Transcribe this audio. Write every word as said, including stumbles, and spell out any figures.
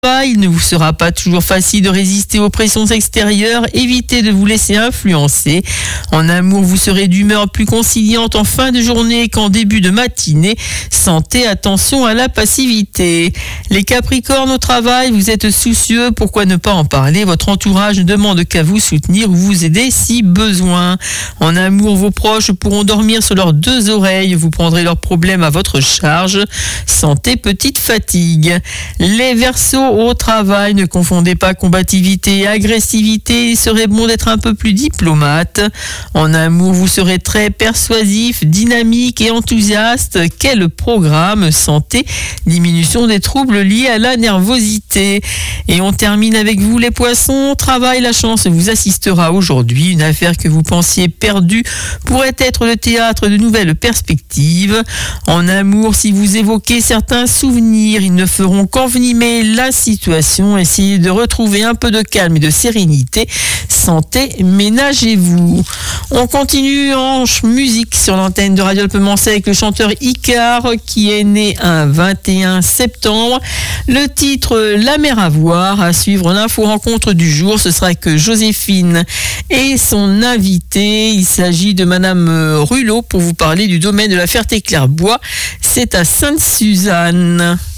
Il ne vous sera pas toujours facile de résister aux pressions extérieures. Évitez de vous laisser influencer. En amour, vous serez d'humeur plus conciliante en fin de journée qu'en début de matinée. Sentez attention à la passivité. Les Capricornes, au travail, vous êtes soucieux. Pourquoi ne pas en parler? Votre entourage ne demande qu'à vous soutenir ou vous aider si besoin. En amour, vos proches pourront dormir sur leurs deux oreilles. Vous prendrez leurs problèmes à votre charge. Sentez petite fatigue. Les Verseaux, au travail, ne confondez pas combativité et agressivité. Il serait bon d'être un peu plus diplomate. En amour, vous serez très persuasif, dynamique et enthousiaste. Quel programme? Santé, diminution des troubles liés à la nervosité. Et on termine avec vous, les Poissons. Au travail, la chance vous assistera aujourd'hui. Une affaire que vous pensiez perdue pourrait être le théâtre de nouvelles perspectives. En amour, si vous évoquez certains souvenirs, ils ne feront qu'envenimer la situation. Essayez de retrouver un peu de calme et de sérénité. Santé, ménagez-vous. On continue en musique sur l'antenne de Radio Alpes-Mansay avec le chanteur Icar qui est né un vingt et un septembre. Le titre La mer à voir. À suivre l'info rencontre du jour, ce sera que Joséphine et son invité. Il s'agit de Madame Rulot pour vous parler du domaine de la Ferté-Clairbois. C'est à Sainte-Suzanne.